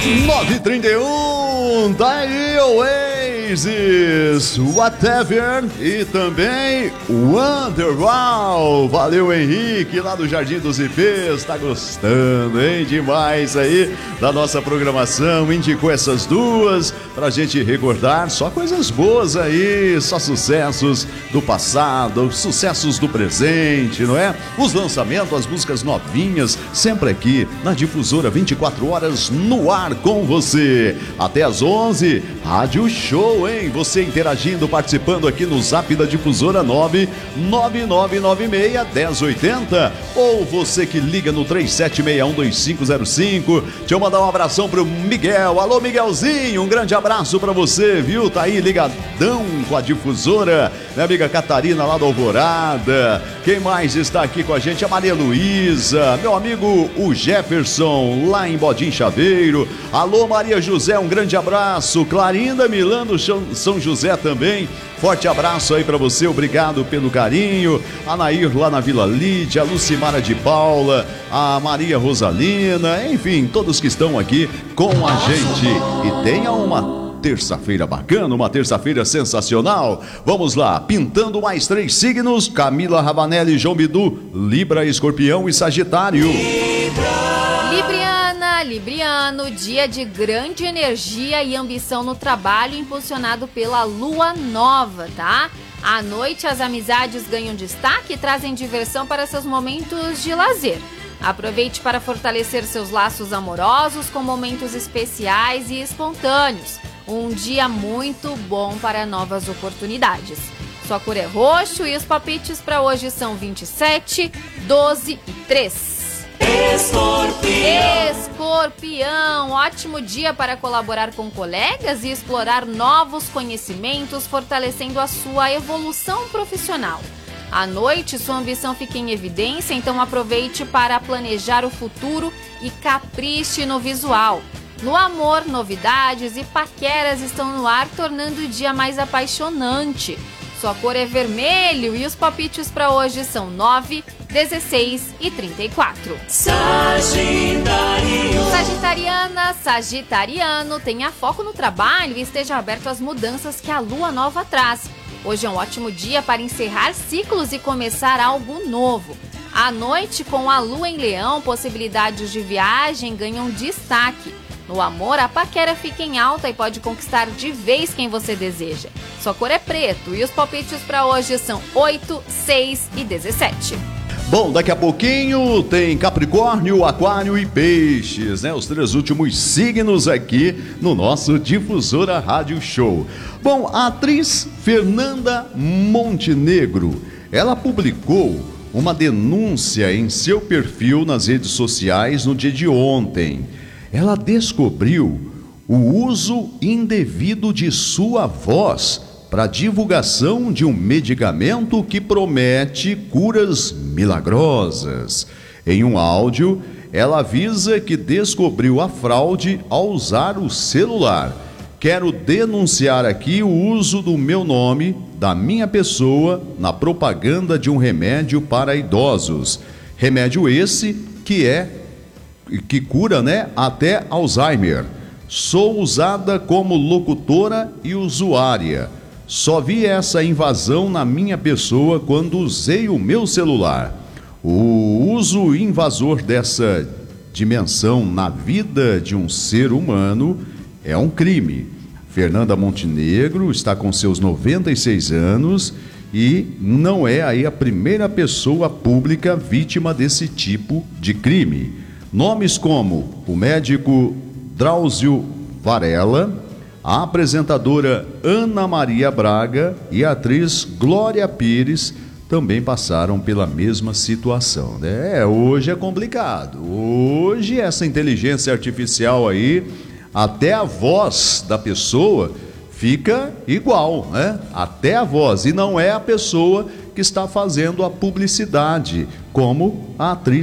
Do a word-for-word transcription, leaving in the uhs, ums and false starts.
nove e trinta e um, tá aí o Oasis, Whatever e também Wonderwall. Valeu, Henrique, lá do Jardim dos Ipês, tá gostando, hein? Demais aí da nossa programação, indicou essas duas pra gente recordar só coisas boas aí, só sucessos do passado, sucessos do presente, não é? Os lançamentos, as músicas novinhas, sempre aqui na Difusora, vinte e quatro horas no ar com você. Até às onze, Rádio Show, hein? Você interagindo, participando aqui no Zap da Difusora nove nove nove nove seis um zero oito zero, ou você que liga no três sete seis um dois cinco zero cinco. Deixa eu mandar um abração pro Miguel. Alô, Miguelzinho, um grande abraço pra você, viu? Tá aí ligadão com a Difusora, minha amiga Catarina lá do Alvorada. Quem mais está aqui com a gente? A Maria Luísa, meu amigo o Jefferson lá em Bodim Chaveiro. Alô, Maria José, um grande abraço. Clarinda Milano, São José também. Forte abraço aí pra você, obrigado pelo carinho. A Nair lá na Vila Lídia, a Lucimara de Paula, a Maria Rosalina, enfim, todos que estão aqui com a gente. E tenha uma terça-feira bacana, uma terça-feira sensacional. Vamos lá, pintando mais três signos: Camila Ravanelli, João Bidu, Libra, Escorpião e Sagitário. Libriana, Libriano, dia de grande energia e ambição no trabalho, impulsionado pela lua nova, tá? À noite, as amizades ganham destaque e trazem diversão para seus momentos de lazer. Aproveite para fortalecer seus laços amorosos com momentos especiais e espontâneos. Um dia muito bom para novas oportunidades. Sua cor é roxo e os palpites para hoje são vinte e sete, doze e três. Escorpião. Escorpião, ótimo dia para colaborar com colegas e explorar novos conhecimentos, fortalecendo a sua evolução profissional. À noite, sua ambição fica em evidência, então aproveite para planejar o futuro e capriche no visual. No amor, novidades e paqueras estão no ar, tornando o dia mais apaixonante. Sua cor é vermelho e os palpites para hoje são nove, dezesseis e trinta e quatro. Sagitário. Sagitariana, Sagitariano, tenha foco no trabalho e esteja aberto às mudanças que a lua nova traz. Hoje é um ótimo dia para encerrar ciclos e começar algo novo. À noite, com a lua em Leão, possibilidades de viagem ganham destaque. No amor, a paquera fica em alta e pode conquistar de vez quem você deseja. Sua cor é preto e os palpites para hoje são oito, seis e dezessete. Bom, daqui a pouquinho tem Capricórnio, Aquário e Peixes, né? Os três últimos signos aqui no nosso Difusora Rádio Show. Bom, a atriz Fernanda Montenegro, ela publicou uma denúncia em seu perfil nas redes sociais no dia de ontem. Ela descobriu o uso indevido de sua voz para divulgação de um medicamento que promete curas milagrosas. Em um áudio, ela avisa que descobriu a fraude ao usar o celular. Quero denunciar aqui o uso do meu nome, da minha pessoa, na propaganda de um remédio para idosos. Remédio esse que é que cura, né, até Alzheimer. Sou usada como locutora e usuária. Só vi essa invasão na minha pessoa quando usei o meu celular. O uso invasor dessa dimensão na vida de um ser humano é um crime. Fernanda Montenegro está com seus noventa e seis anos e não é aí a primeira pessoa pública vítima desse tipo de crime. Nomes como o médico Drauzio Varela, a apresentadora Ana Maria Braga e a atriz Glória Pires também passaram pela mesma situação, né? Hoje é complicado. Hoje essa inteligência artificial aí, até a voz da pessoa fica igual, né? Até a voz, e não é a pessoa que está fazendo a publicidade, como a atriz